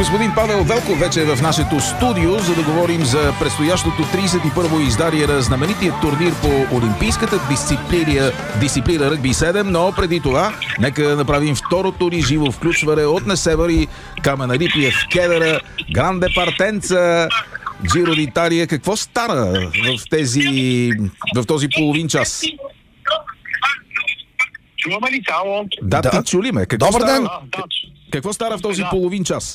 Господин Павел Велков вече е в нашето студио, за да говорим за предстоящото 31-во издание на знаменития турнир по олимпийската дисциплина ръгби 7, но преди това нека направим второто ни живо включване от Несебър Камен Липиев, Кедъра, Гранде Партенца, Джиро d'Италия. Какво стана в този половин час? Чуваме ли само? Да, чули ме. Добър ден! Какво стара в този половин час?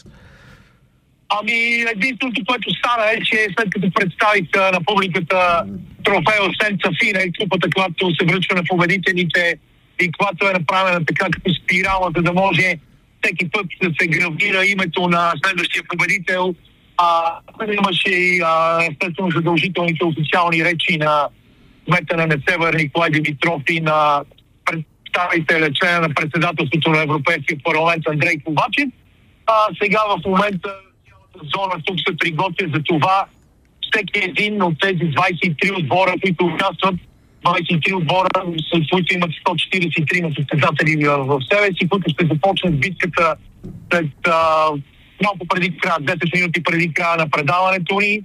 Единственото, което стана е, че след като представих на публиката трофея Сенца Фина и купата, която се връчва на победителите и която е направена така като спирала, за да може всеки път да се гравира името на следващия победител. Имаше и естествено задължителните официални речи на кмета на Несебър Николай Димитров и на представителя, члена на председателството на Европейския парламент Андрей Ковачев. Сега в момента цялата зона тук се приготвя за това всеки един от тези 23 отбора, които участват, 23 отбора, които имат 143 състезатели в себе си, които ще започнат битката след малко преди края, 10 минути преди края на предаването ни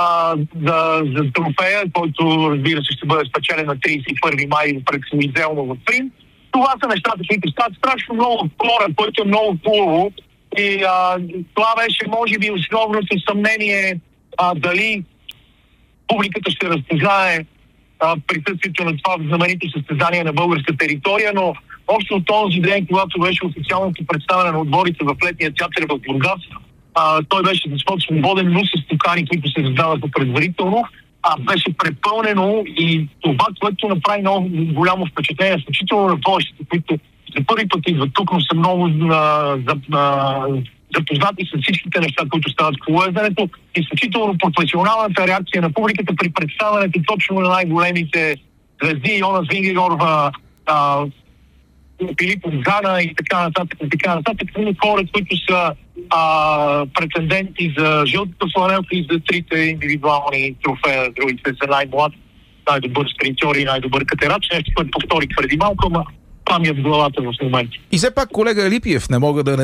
за трофея, който, разбира се, ще бъде спечелен на 31 май пред Суизелно в Прин. Това са нещата, които стават страшно много хора, което е много хубаво. И това беше, може би, основното съмнение дали публиката ще разпознае присъствието на това знаменито състезание на българска територия, но общо от този ден, когато беше официалното представяне на отборите в летния театър в Бургас, той беше свободен, но с покани, които се раздаваха предварително. Беше препълнено и това, което направи много голямо впечатление, включително на повечето, които за първи път идват тук, но са много запознати с всичките неща, които стават в колоезденето. Изключително професионалната реакция на публиката при представянето точно на най-големите звезди, Йонас Вингегорова, Филип Гана и така нататък. Хора, които са претенденти за жълтата фланелка и за трите индивидуални трофея, другите за най-млад, най-добър спринтьор и най-добър катерач. Нещо, което повторих преди малко, ама памят в главата в момента. И все пак, колега Липиев, не мога да не